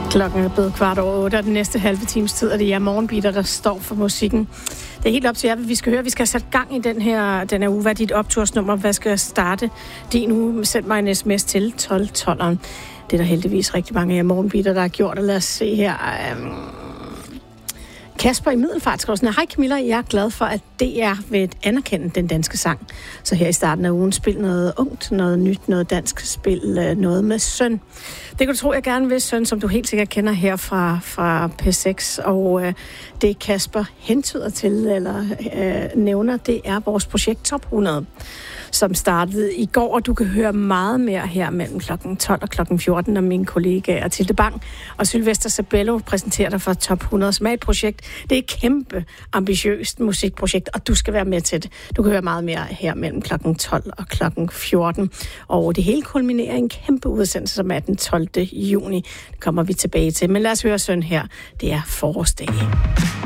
Klokken er blevet 7:15, og den næste halve times tid er det jer morgenbeater, der står for musikken. Det er helt op til jer, hvad vi skal høre. Vi skal have sat gang i den her uge. Hvad er dit optursnummer? Hvad skal jeg starte din uge? Send mig en sms til 1212'eren. Det er der heldigvis rigtig mange af jer morgenbeater, der har gjort. Og lad os se her. Kasper i Middelfart skriver sådan: Hej Camilla, jeg er glad for, at DR vil anerkende den danske sang. Så her i starten af ugen, spil noget ungt, noget nyt, noget dansk, spil noget med Søn. Det kan du tro, jeg gerne vil, Søn, som du helt sikkert kender her fra P6. Og det Kasper hentyder til, eller nævner, det er vores projekt Top 100, som startede i går, og du kan høre meget mere her mellem klokken 12 og klokken 14, når mine kollegaer Tilde Bang og Sylvester Sabello præsenterer dig for Top 100, som er et projekt. Det er et kæmpe ambitiøst musikprojekt, og du skal være med til det. Du kan høre meget mere her mellem klokken 12 og klokken 14. Og det hele kulminerer i en kæmpe udsendelse, som er den 12. juni. Det kommer vi tilbage til. Men lad os høre Søn her. Det er forårsdag.